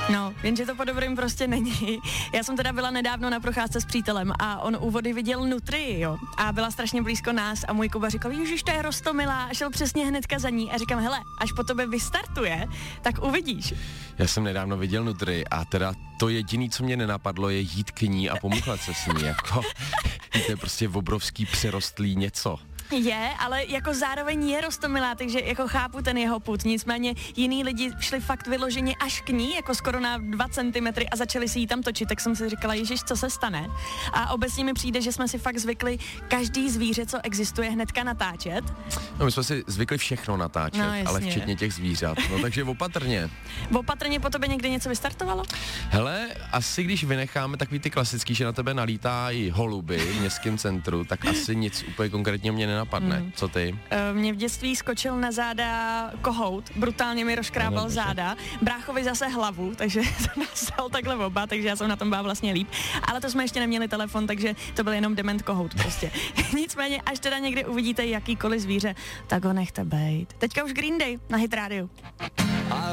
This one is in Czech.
No, jenže to po dobrým prostě není. Já jsem teda byla nedávno na procházce s přítelem a on u vody viděl nutrii, jo. A byla strašně blízko nás a můj Kuba říkal, ježiš, to je roztomilá, a šel přesně hnedka za ní a říkám, hele, až po tobě vystartuje, tak uvidíš. Já jsem nedávno viděl nutrii a teda to jediné, co mě nenapadlo, je jít k ní a pomuchlat se s ní, jako to je prostě obrovský přerostlý něco. Je, ale jako zároveň je roztomilá, takže jako chápu ten jeho pud. Nicméně jiný lidi šli fakt vyloženě až k ní, jako skoro na 2 centimetry a začali si jí tam točit, tak jsem si říkala, ježiš, co se stane? A obecně mi přijde, že jsme si fakt zvykli každý zvíře, co existuje, hnedka natáčet. No my jsme si zvykli všechno natáčet, no, ale včetně těch zvířat. No takže opatrně. Opatrně po tobě někdy něco vystartovalo? Hele, asi když vynecháme takový ty klasický, že na tebe nalítají holuby v městském centru, tak asi nic úplně konkrétního mě nenapadne. Co ty? Mě v dětství skočil na záda kohout, brutálně mi rozkrábal záda, bráchovi zase hlavu, takže to nás dal takhle oba, takže já jsem na tom byla vlastně líp. Ale to jsme ještě neměli telefon, takže to byl jenom dement kohout prostě. Nicméně, až teda někdy uvidíte jakýkoliv zvíře, tak ho nechte bejt. Teďka už Green Day na Hit Radio.